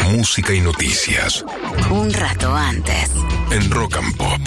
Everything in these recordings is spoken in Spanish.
música y noticias. Un rato antes. En Rock and Pop.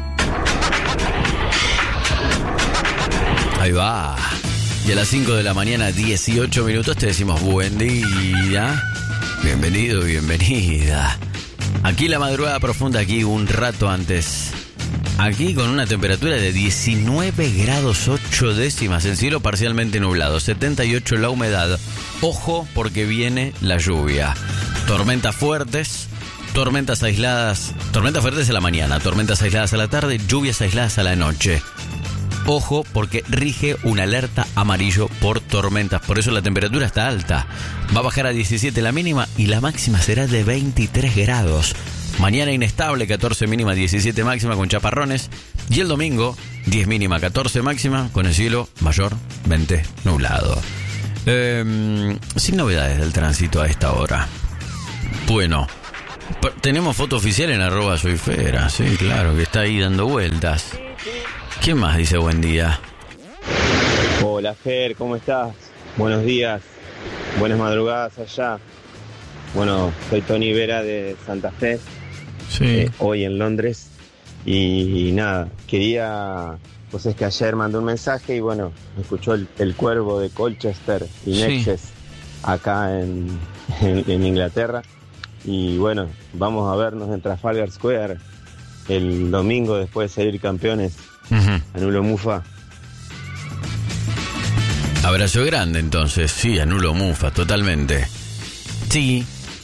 Ahí va. Y a las 5 de la mañana, 18 minutos, te decimos buen día. Bienvenido, bienvenida. Aquí la madrugada profunda, aquí un rato antes. Aquí con una temperatura de 19 grados 8 décimas, el cielo parcialmente nublado, 78 la humedad. Ojo porque viene la lluvia. Tormentas fuertes, tormentas aisladas, tormentas fuertes a la mañana, tormentas aisladas a la tarde, lluvias aisladas a la noche. Ojo porque rige una alerta amarillo por tormentas, por eso la temperatura está alta. Va a bajar a 17 la mínima y la máxima será de 23 grados. Mañana inestable, 14 mínima, 17 máxima con chaparrones. Y el domingo, 10 mínima, 14 máxima con el cielo mayormente nublado. Sin novedades del tránsito a esta hora. Bueno, tenemos foto oficial en @soyfera, sí, claro, que está ahí dando vueltas. ¿Quién más dice buen día? Hola Fer, ¿cómo estás? Buenos días, buenas madrugadas allá. Bueno, soy Tony Vera de Santa Fe, Sí. Hoy en Londres. Y nada, quería, pues es que ayer mandé un mensaje y bueno, me escuchó el Cuervo de Colchester y Sí. Nexus acá en Inglaterra. Y bueno, vamos a vernos en Trafalgar Square el domingo después de salir campeones. Anulo Mufa. Abrazo grande entonces, sí, anulo Mufa, totalmente. Sí.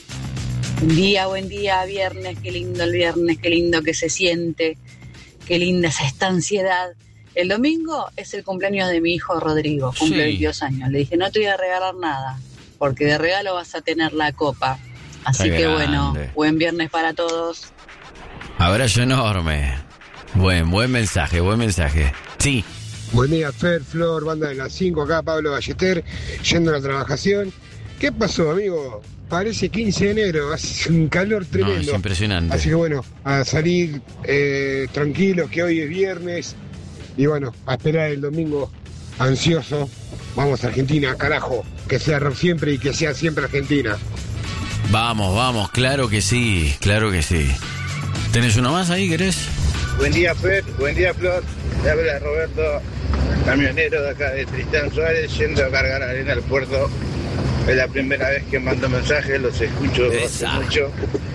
Buen día, viernes, qué lindo el viernes, qué lindo que se siente, qué linda es esta ansiedad. El domingo es el cumpleaños de mi hijo Rodrigo, cumple 22 años. Le dije, no te voy a regalar nada, porque de regalo vas a tener la copa. Así Está que grande. bueno, buen viernes para todos. Abrazo enorme. Buen mensaje, buen mensaje. Sí. Buen día, Fer, Flor, banda de las 5, acá Pablo Ballester, yendo a la trabajación. ¿Qué pasó, amigo? Parece 15 de enero, hace un calor tremendo. No, es impresionante. Así que bueno, a salir tranquilos, que hoy es viernes. Y bueno, a esperar el domingo ansioso. Vamos a Argentina, carajo. Que sea rock siempre y que sea siempre Argentina. Vamos, claro que sí, claro que sí. ¿Tenés uno más ahí, querés? Buen día, Fer. Buen día, Flor. Le habla Roberto, camionero de acá de Tristán Suárez, yendo a cargar arena al puerto. Es la primera vez que mando mensajes, los escucho hace mucho.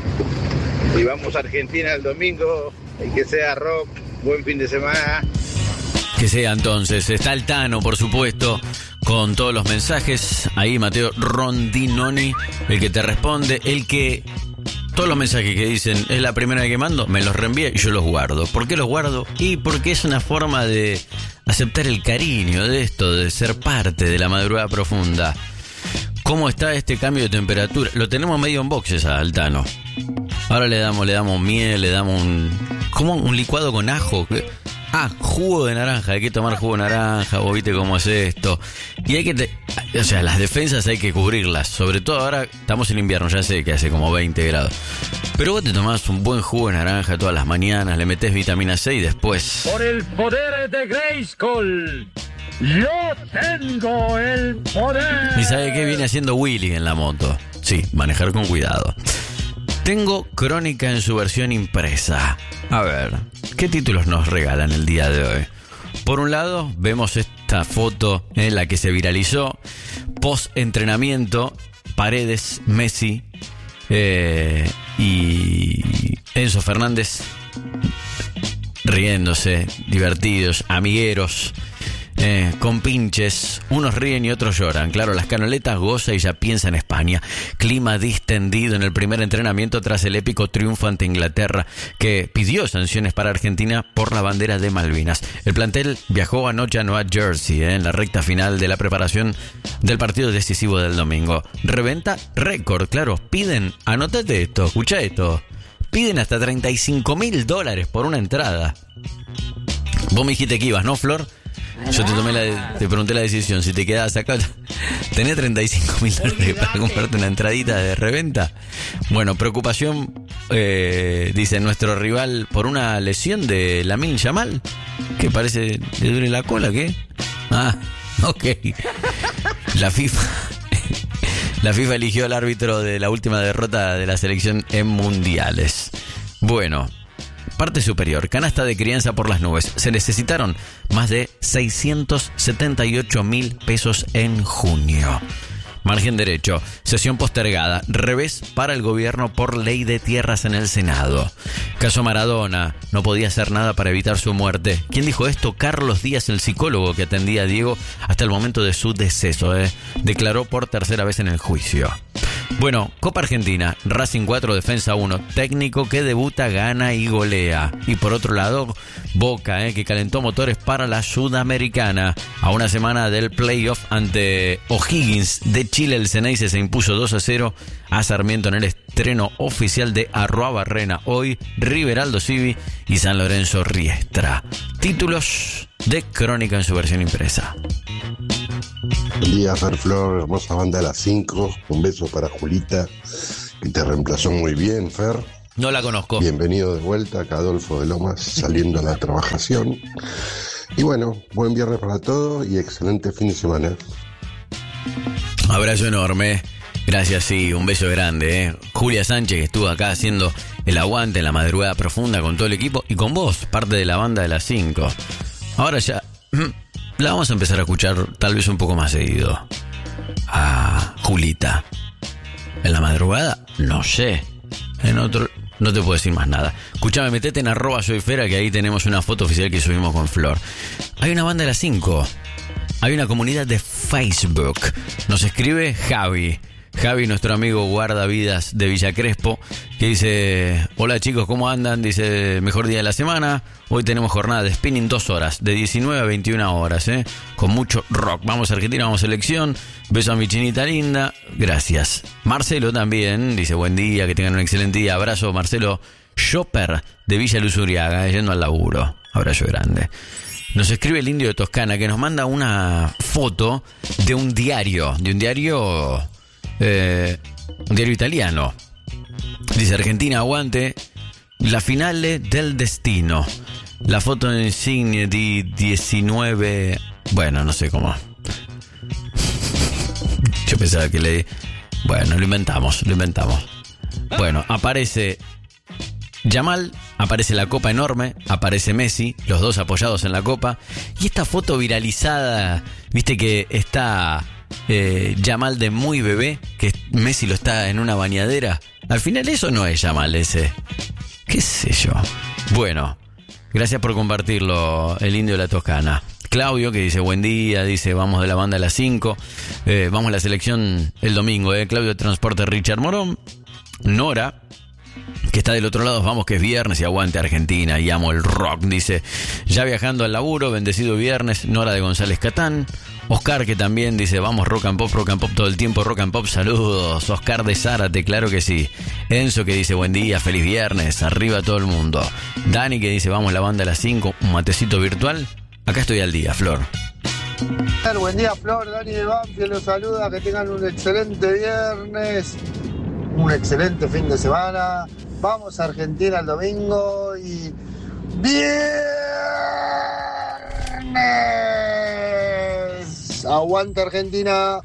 Y vamos a Argentina el domingo, y que sea rock. Buen fin de semana. Que sea entonces. Está el Tano, por supuesto, con todos los mensajes. Ahí Mateo Rondinoni, el que te responde, el que... Todos los mensajes que dicen, es la primera vez que mando, me los reenvía y yo los guardo. ¿Por qué los guardo? Y porque es una forma de aceptar el cariño de esto, de ser parte de la madrugada profunda. ¿Cómo está este cambio de temperatura? Lo tenemos medio en boxes a Altano. Ahora le damos miel, le damos un licuado con ajo. Jugo de naranja, hay que tomar jugo de naranja, vos viste cómo es esto. Y hay que, las defensas hay que cubrirlas. Sobre todo ahora estamos en invierno, ya sé que hace como 20 grados. Pero vos te tomás un buen jugo de naranja todas las mañanas, le metés vitamina C y después... Por el poder de Grayskull, yo tengo el poder. ¿Y sabe qué viene haciendo Willy en la moto? Sí, manejar con cuidado. Tengo Crónica en su versión impresa. A ver, ¿qué títulos nos regalan el día de hoy? Por un lado, vemos esta foto en la que se viralizó post-entrenamiento, Paredes, Messi y Enzo Fernández riéndose, divertidos, amigueros, con pinches, unos ríen y otros lloran. Claro, las canoletas goza y ya piensa en España. Clima distendido en el primer entrenamiento tras el épico triunfo ante Inglaterra, que pidió sanciones para Argentina por la bandera de Malvinas. El plantel viajó anoche a Nueva Jersey, en la recta final de la preparación del partido decisivo del domingo. Reventa récord, claro, piden, anótate esto, escucha esto, piden hasta $35,000 por una entrada. Vos me dijiste que ibas, ¿no, Flor? Yo te pregunté la decisión, si te quedabas acá, ¿tenés $35,000 para comprarte una entradita de reventa? Bueno, preocupación, dice nuestro rival, por una lesión de Lamine Yamal, que parece le duele la cola, ¿qué? Ok. La FIFA La FIFA eligió al árbitro de la última derrota de la selección en mundiales. Bueno, parte superior, canasta de crianza por las nubes. Se necesitaron más de 678.000 pesos en junio. Margen derecho, sesión postergada, revés para el gobierno por ley de tierras en el Senado. Caso Maradona, no podía hacer nada para evitar su muerte. ¿Quién dijo esto? Carlos Díaz, el psicólogo que atendía a Diego hasta el momento de su deceso. Declaró por tercera vez en el juicio. Bueno, Copa Argentina, Racing 4, Defensa 1, técnico que debuta, gana y golea. Y por otro lado, Boca, que calentó motores para la Sudamericana. A una semana del playoff ante O'Higgins de Chile, el Ceneice se impuso 2-0 a Sarmiento en el estreno oficial de Arruabarrena. Hoy, Riveraldo Civi y San Lorenzo Riestra. Títulos de Crónica en su versión impresa. Buen día, Fer Flor, hermosa banda de las 5. Un beso para Julita, que te reemplazó muy bien, Fer. No la conozco. Bienvenido de vuelta, acá Adolfo de Lomas, saliendo a la trabajación. Y bueno, buen viernes para todos y excelente fin de semana. Abrazo enorme. Gracias, sí, un beso grande. Julia Sánchez, que estuvo acá haciendo el aguante en la madrugada profunda con todo el equipo y con vos, parte de la banda de las 5. Ahora ya la vamos a empezar a escuchar tal vez un poco más seguido. A Julita. En la madrugada, no sé. En otro, no te puedo decir más nada. Escuchame, metete en @soyfera, que ahí tenemos una foto oficial que subimos con Flor. Hay una banda de las 5. Hay una comunidad de Facebook. Nos escribe Javi, nuestro amigo guardavidas de Villa Crespo, que dice: hola chicos, ¿cómo andan? Dice, mejor día de la semana. Hoy tenemos jornada de spinning 2 horas, de 19 a 21 horas, con mucho rock. Vamos a Argentina, vamos a selección. Beso a mi chinita linda. Gracias. Marcelo también dice: buen día, que tengan un excelente día. Abrazo, Marcelo Shopper de Villa Luz Uriaga, yendo al laburo. Abrazo grande. Nos escribe el Indio de Toscana, que nos manda una foto de un diario italiano. Dice: Argentina aguante, la finale del destino. La foto insignia de 19... Bueno, no sé cómo. Yo pensaba que le... Bueno, lo inventamos. Bueno, aparece Yamal, aparece la copa enorme, aparece Messi, los dos apoyados en la copa. Y esta foto viralizada, viste que está Yamal de muy bebé, que Messi lo está en una bañadera. Al final eso no es Yamal ese. ¿Qué sé yo? Bueno, gracias por compartirlo, el Indio de la Toscana. Claudio, que dice: buen día, dice, vamos de la banda a las 5. Vamos a la selección el domingo, Claudio de Transporte Richard Morón. Nora, que está del otro lado: vamos que es viernes y aguante Argentina y amo el rock, dice, ya viajando al laburo, bendecido viernes. Nora de González Catán. Oscar, que también dice: vamos rock and pop todo el tiempo, rock and pop, saludos. Oscar de Zárate, claro que sí. Enzo, que dice: buen día, feliz viernes, arriba todo el mundo. Dani, que dice: vamos la banda a las 5, un matecito virtual. Acá estoy al día, Flor. Buen día, Flor, Dani de Banfield los saluda, que tengan un excelente viernes, un excelente fin de semana. Vamos a Argentina el domingo y viernes. Aguante Argentina.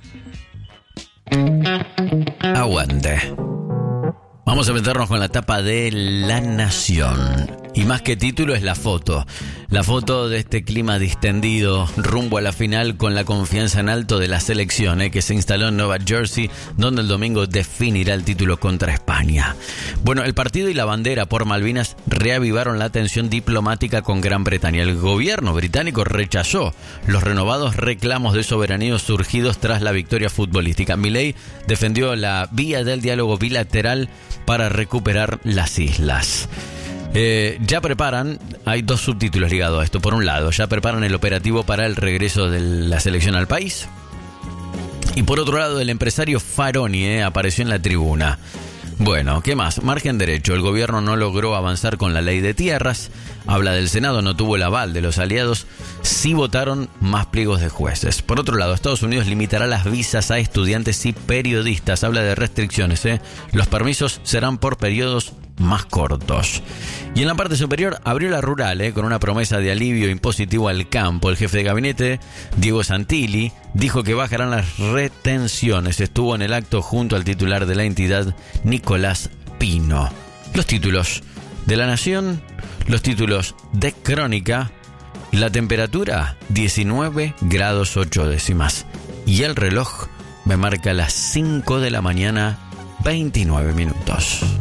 Aguante. Vamos a meternos con la tapa de La Nación. Y más que título es la foto. La foto de este clima distendido rumbo a la final, con la confianza en alto de la selección, que se instaló en Nueva Jersey, donde el domingo definirá el título contra España. Bueno, el partido y la bandera por Malvinas reavivaron la tensión diplomática con Gran Bretaña. El gobierno británico rechazó los renovados reclamos de soberanía surgidos tras la victoria futbolística. Milei defendió la vía del diálogo bilateral para recuperar las islas. Ya preparan, hay 2 subtítulos ligados a esto. Por un lado, ya preparan el operativo para el regreso de la selección al país. Y por otro lado, el empresario Faroni apareció en la tribuna. Bueno, ¿qué más? Margen derecho. El gobierno no logró avanzar con la ley de tierras. Habla del Senado, no tuvo el aval de los aliados. Sí votaron más pliegos de jueces. Por otro lado, Estados Unidos limitará las visas a estudiantes y periodistas. Habla de restricciones, Los permisos serán por periodos más cortos. Y en la parte superior abrió la rural, con una promesa de alivio impositivo al campo. El jefe de gabinete, Diego Santilli, dijo que bajarán las retenciones. Estuvo en el acto junto al titular de la entidad, Nicolás Pino. Los títulos de La Nación, los títulos de Crónica. La temperatura, 19 grados 8 décimas. Y el reloj me marca las 5 de la mañana, 29 minutos.